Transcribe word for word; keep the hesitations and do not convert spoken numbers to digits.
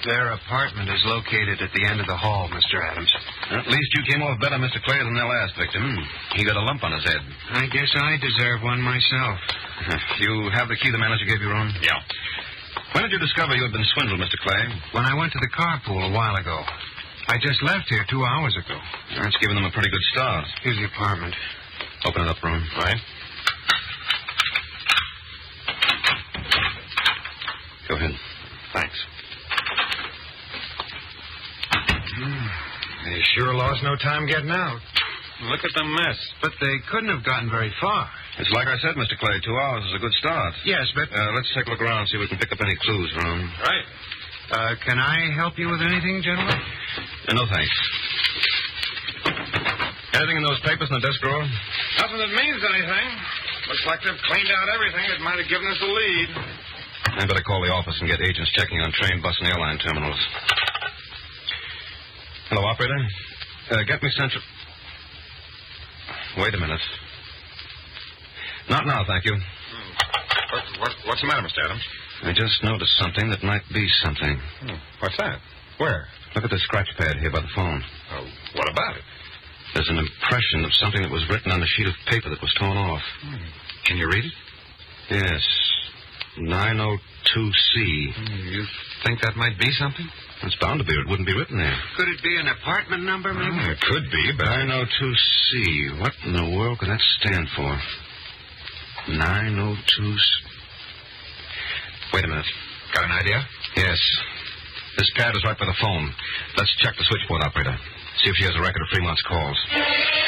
Their apartment is located at the end of the hall, Mister Adams. At least you came off better, Mister Clay, than their last victim. He got a lump on his head. I guess I deserve one myself. You have the key the manager gave you, Ron? Yeah. When did you discover you had been swindled, Mister Clay? When I went to the carpool a while ago. I just left here two hours ago. That's given them a pretty good start. Here's the apartment. Open it up, Ron. Right. Go ahead. Thanks. Hmm. They sure lost no time getting out. Look at the mess. But they couldn't have gotten very far. It's like I said, Mister Clay, two hours is a good start. Yes, but... Uh, let's take a look around and see if we can pick up any clues, Ron. Right. Uh, can I help you with anything, gentlemen? Uh, no, thanks. Anything in those papers in the desk drawer? Nothing that means anything. Looks like they've cleaned out everything that might have given us a lead. I better call the office and get agents checking on train, bus, and airline terminals. Hello, operator. Uh, get me Central... Wait a minute. Not now, thank you. Hmm. What, what, what's the matter, Mister Adams? I just noticed something that might be something. Hmm. What's that? Where? Look at the scratch pad here by the phone. Oh, what about it? There's an impression of something that was written on a sheet of paper that was torn off. Hmm. Can you read it? Yes. nine oh two C. Hmm. You think that might be something? It's bound to be, or it wouldn't be written there. Could it be an apartment number, maybe? Oh, it could be, but... nine oh two C. What in the world could that stand for? nine oh two C. Wait a minute. Got an idea? Yes. This pad is right by the phone. Let's check the switchboard, operator. See if she has a record of Fremont's calls.